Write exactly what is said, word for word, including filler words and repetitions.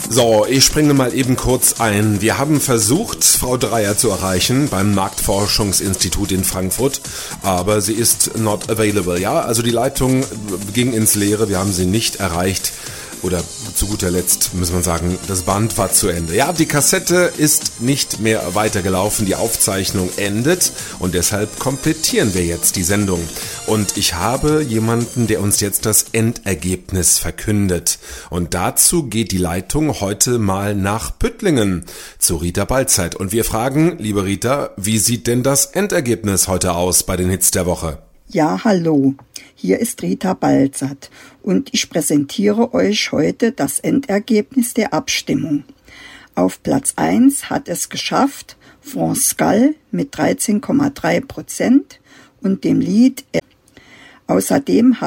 So, ich springe mal eben kurz ein. Wir haben versucht, Frau Dreyer zu erreichen beim Marktforschungsinstitut in Frankfurt, aber sie ist not available. Ja, also die Leitung ging ins Leere, wir haben sie nicht erreicht. Oder zu guter Letzt muss man sagen, das Band war zu Ende. Ja, die Kassette ist nicht mehr weitergelaufen, die Aufzeichnung endet und deshalb komplettieren wir jetzt die Sendung. Und ich habe jemanden, der uns jetzt das Endergebnis verkündet. Und dazu geht die Leitung heute mal nach Püttlingen zu Rita Balzeit. Und wir fragen, liebe Rita, wie sieht denn das Endergebnis heute aus bei den Hits der Woche? Ja, hallo, hier ist Rita Balzert und ich präsentiere euch heute das Endergebnis der Abstimmung. Auf Platz eins hat es geschafft France Gall mit dreizehn Komma drei Prozent und dem Lied. Außerdem hat